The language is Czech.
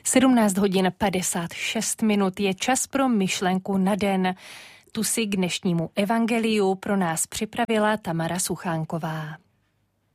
17 hodin 56 minut je čas pro myšlenku na den. Tu si k dnešnímu evangeliu pro nás připravila Tamara Suchánková.